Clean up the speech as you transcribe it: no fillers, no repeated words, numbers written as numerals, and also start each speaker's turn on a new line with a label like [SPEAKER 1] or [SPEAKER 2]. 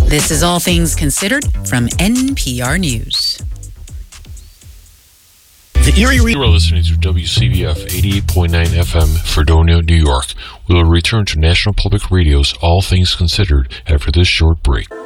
[SPEAKER 1] This is All Things Considered from NPR News.
[SPEAKER 2] The Erie Region. You are listening to WCBF 88.9 FM, Fredonia, New York. We will return to National Public Radio's All Things Considered after this short break.